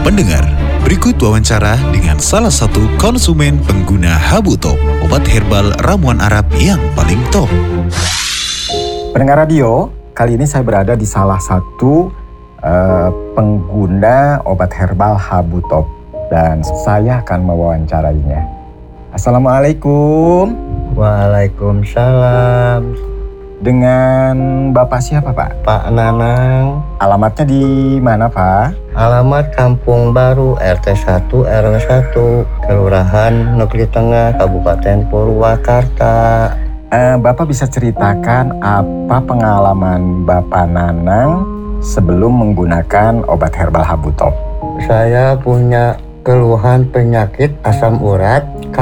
Pendengar, berikut wawancara dengan salah satu konsumen pengguna Habutop, obat herbal ramuan Arab yang paling top. Pendengar radio, kali ini saya berada di salah satu pengguna obat herbal Habutop dan saya akan mewawancarainya. Assalamualaikum. Waalaikumsalam. Dengan Bapak siapa, Pak? Pak Nanang. Alamatnya di mana, Pak? Alamat Kampung Baru, RT 1 RW 1, Kelurahan Negeri Tengah, Kabupaten Purwakarta. Bapak bisa ceritakan apa pengalaman Bapak Nanang sebelum menggunakan obat herbal Habutop? Saya punya keluhan penyakit asam urat,